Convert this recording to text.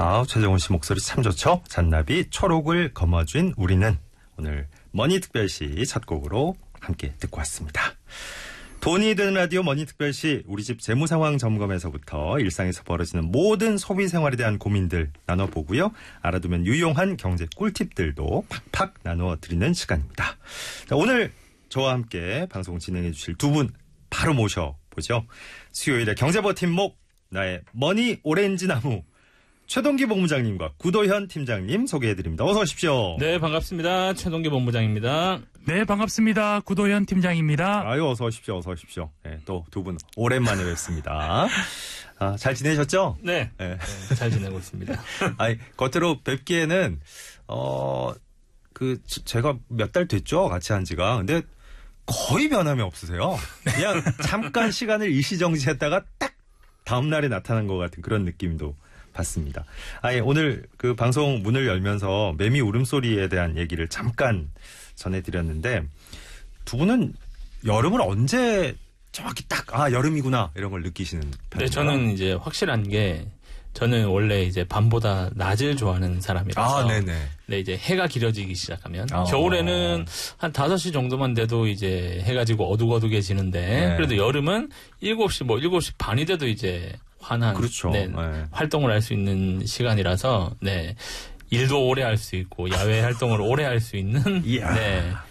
최정훈 씨 목소리 참 좋죠? 잔나비 초록을 거머쥔 우리는 오늘 머니특별시 첫 곡으로 함께 듣고 왔습니다. 돈이 되는 라디오 머니특별시 우리 집 재무상황 점검에서부터 일상에서 벌어지는 모든 소비생활에 대한 고민들 나눠보고요. 알아두면 유용한 경제 꿀팁들도 팍팍 나눠드리는 시간입니다. 자, 오늘 저와 함께 방송 진행해 주실 두 분 바로 모셔보죠. 수요일에 경제버팀목 나의 머니 오렌지 나무 최동기 본부장님과 구도현 팀장님 소개해드립니다. 어서 오십시오. 네, 반갑습니다. 최동기 본부장입니다. 네, 반갑습니다. 구도현 팀장입니다. 아유, 어서 오십시오. 어서 오십시오. 네, 또 두 분 오랜만에 뵙습니다. 잘 지내셨죠? 네. 네. 네, 잘 지내고 있습니다. 아니, 겉으로 뵙기에는, 제가 몇 달 됐죠? 같이 한 지가. 근데 거의 변함이 없으세요. 그냥 잠깐 시간을 일시정지했다가 딱 다음날에 나타난 것 같은 그런 느낌도 받습니다. 오늘 그 방송 문을 열면서 매미 울음소리에 대한 얘기를 잠깐 전해드렸는데 두 분은 여름을 언제 정확히 딱 여름이구나 이런 걸 느끼시는 편인가요? 네, 저는 이제 확실한 게 저는 원래 이제 밤보다 낮을 좋아하는 사람이라서 네네. 네, 이제 해가 길어지기 시작하면 겨울에는 한 5시 정도만 돼도 이제 해가 지고 어둑어둑해지는데 네. 그래도 여름은 7시 7시 반이 돼도 이제 환한 그렇죠. 네, 네. 활동을 할 수 있는 시간이라서 네. 일도 오래 할 수 있고 야외 활동을 오래 할 수 있는 네,